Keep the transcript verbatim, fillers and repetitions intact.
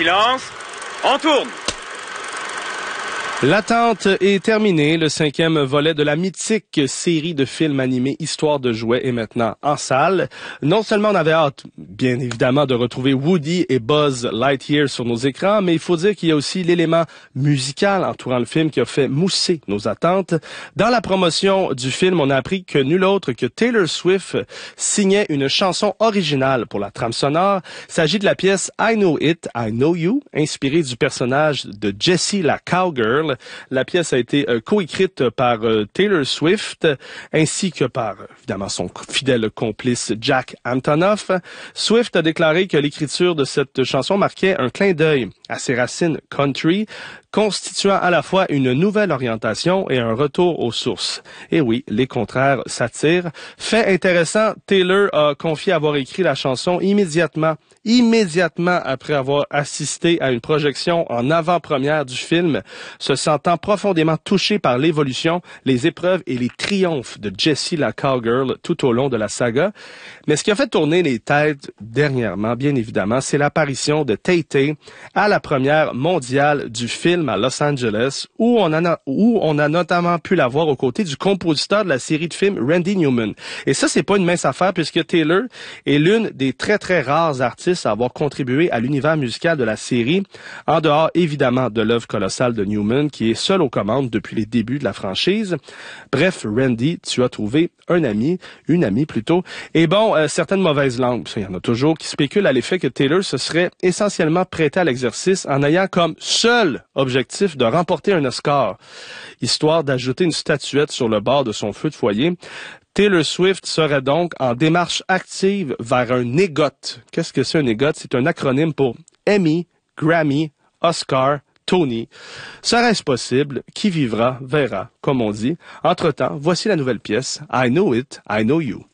silence. On tourne. L'attente est terminée. Le cinquième volet de la mythique série de films animés Histoire de jouets est maintenant en salle. Non seulement on avait hâte, bien évidemment, de retrouver Woody et Buzz Lightyear sur nos écrans, mais il faut dire qu'il y a aussi l'élément musical entourant le film qui a fait mousser nos attentes. Dans la promotion du film, on a appris que nul autre que Taylor Swift signait une chanson originale pour la trame sonore. Il s'agit de la pièce I Know It, I Know You, inspirée du personnage de Jessie la Cowgirl. La pièce a été euh, coécrite par euh, Taylor Swift ainsi que par, évidemment, son fidèle complice Jack Antonoff. Swift a déclaré que l'écriture de cette chanson marquait un clin d'œil à ses racines country, constituant à la fois une nouvelle orientation et un retour aux sources. Et oui, les contraires s'attirent. Fait intéressant, Taylor a confié avoir écrit la chanson immédiatement, immédiatement après avoir assisté à une projection en avant-première du film, se sentant profondément touché par l'évolution, les épreuves et les triomphes de Jessie la Cowgirl tout au long de la saga. Mais ce qui a fait tourner les têtes dernièrement, bien évidemment, c'est l'apparition de Tay-Tay à la première mondiale du film à Los Angeles, où on, a, où on a notamment pu la voir aux côtés du compositeur de la série de films, Randy Newman. Et ça, c'est pas une mince affaire, puisque Taylor est l'une des très, très rares artistes à avoir contribué à l'univers musical de la série, en dehors, évidemment, de l'œuvre colossale de Newman, qui est seul aux commandes depuis les débuts de la franchise. Bref, Randy, tu as trouvé un ami, une amie plutôt. Et bon, euh, certaines mauvaises langues, ça, il y en a toujours, qui spéculent à l'effet que Taylor se serait essentiellement prêté à l'exercice en ayant comme seul objectif de remporter un Oscar, histoire d'ajouter une statuette sur le bord de son feu de foyer. Taylor Swift serait donc en démarche active vers un EGOT. Qu'est-ce que c'est un EGOT? C'est un acronyme pour Emmy, Grammy, Oscar, Tony. Serait-ce possible? Qui vivra, verra, comme on dit. Entre-temps, voici la nouvelle pièce I Know It, I Know You.